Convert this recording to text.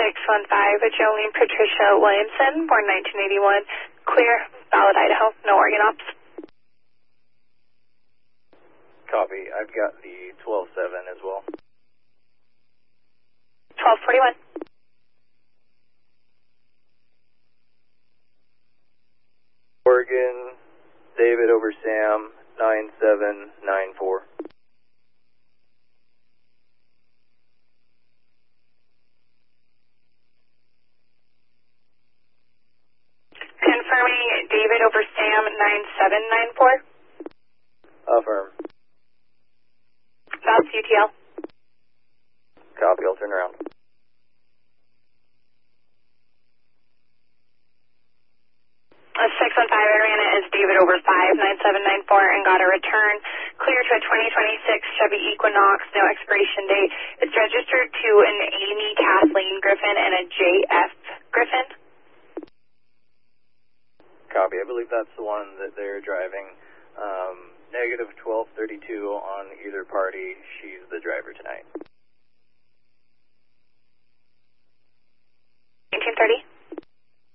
615, Jolene Patricia Williamson, born 1981, clear, valid Idaho, no Oregon ops. Copy. I've got the 12-7 as well. 1241. Oregon, David over Sam, 9794. Confirming David over Sam, 9794. Affirm. That's UTL. Copy. I'll turn around. 615, I ran it as David over 59794 and got a return. Clear to a 2026 Chevy Equinox, no expiration date. It's registered to an Amy Kathleen Griffin and a JF Griffin. Copy. I believe that's the one that they're driving. Negative 1232 on either party. She's the driver tonight. 1930.